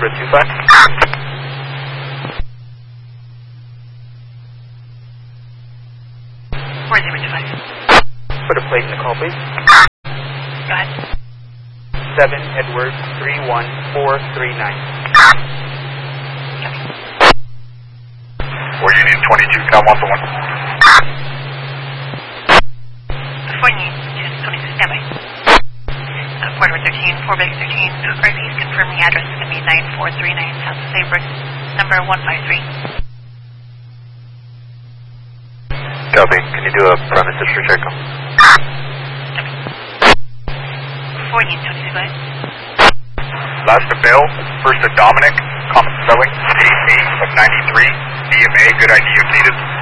Zebra 25. For Zebra 25. Put a plate in the call, please. Go ahead. 7 Edward 31439. For Union 22, Cal 1 to 1. For Union 22, standby. Port 13, 4 Base 13, please confirm the address is going to be 9439 South Saybrook, number 153. Copy. Can you do a premise history check? For Union 22, go ahead. Last to Bill, first to Dominic, common spelling, 88 of 93, DMA, good ID, you needed.